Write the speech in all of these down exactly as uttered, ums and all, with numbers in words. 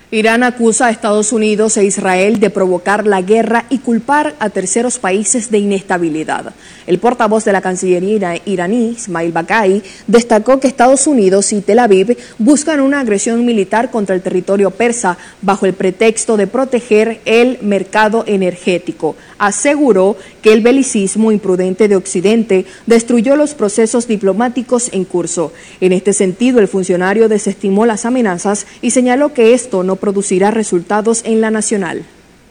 Irán acusa a Estados Unidos e Israel de provocar la guerra y culpar a terceros países de inestabilidad. El portavoz de la Cancillería iraní, Ismail Baqai, destacó que Estados Unidos y Tel Aviv buscan una agresión militar contra el territorio persa bajo el pretexto de proteger el mercado energético. Aseguró que el belicismo imprudente de Occidente destruyó los procesos diplomáticos en curso. En este sentido, el funcionario desestimó las amenazas y señaló que esto no producirá resultados en la nacional.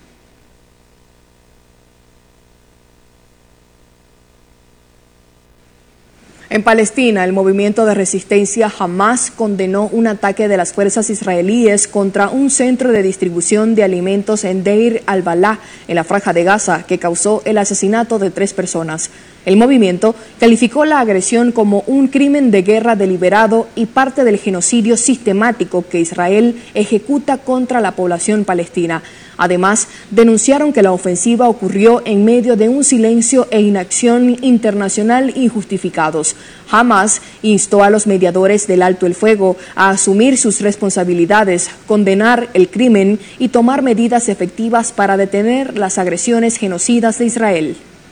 En Palestina, el movimiento de resistencia Hamas condenó un ataque de las fuerzas israelíes contra un centro de distribución de alimentos en Deir al-Balah, en la Franja de Gaza, que causó el asesinato de tres personas. El movimiento calificó la agresión como un crimen de guerra deliberado y parte del genocidio sistemático que Israel ejecuta contra la población palestina. Además, denunciaron que la ofensiva ocurrió en medio de un silencio e inacción internacional injustificados. Hamas instó a los mediadores del alto el fuego a asumir sus responsabilidades, condenar el crimen y tomar medidas efectivas para detener las agresiones genocidas de Israel.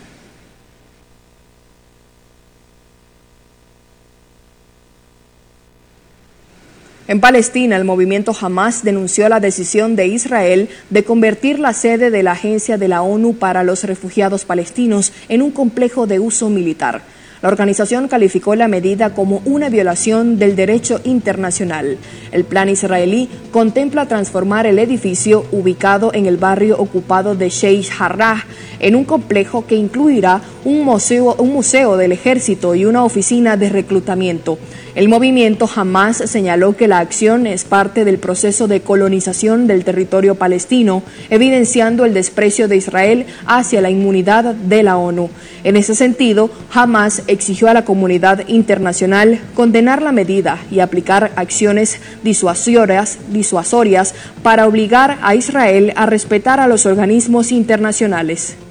En Palestina, el movimiento Hamas denunció la decisión de Israel de convertir la sede de la Agencia de la ONU para los Refugiados Palestinos en un complejo de uso militar. La organización calificó la medida como una violación del derecho internacional. El plan israelí contempla transformar el edificio ubicado en el barrio ocupado de Sheikh Jarrah en un complejo que incluirá un museo, un museo del ejército y una oficina de reclutamiento. El movimiento Hamas señaló que la acción es parte del proceso de colonización del territorio palestino, evidenciando el desprecio de Israel hacia la inmunidad de la ONU. En ese sentido, Hamas exigió a la comunidad internacional condenar la medida y aplicar acciones disuasorias, disuasorias para obligar a Israel a respetar a los organismos internacionales.